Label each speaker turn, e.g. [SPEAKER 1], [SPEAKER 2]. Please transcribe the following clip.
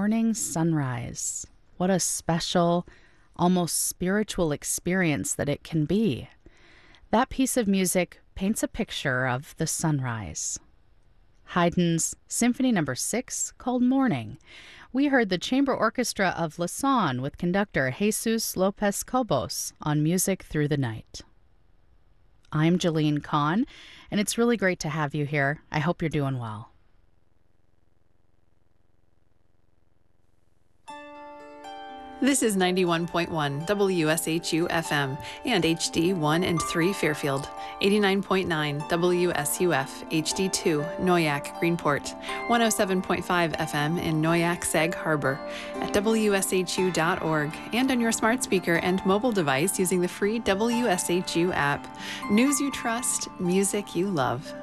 [SPEAKER 1] morning sunrise. What a special, almost spiritual experience that it can be. That piece of music paints a picture of the sunrise. Haydn's Symphony No. 6, called Morning. We heard the Chamber Orchestra of Lausanne with conductor Jesus Lopez Cobos on Music Through the Night. I'm Jeline Kahn, and it's really great to have you here. I hope you're doing well.
[SPEAKER 2] This is 91.1 WSHU FM and HD 1 and 3 Fairfield, 89.9 WSUF HD 2 Noyac Greenport, 107.5 FM in Noyac Sag Harbor, at WSHU.org, and on your smart speaker and mobile device using the free WSHU app. News you trust, music you love.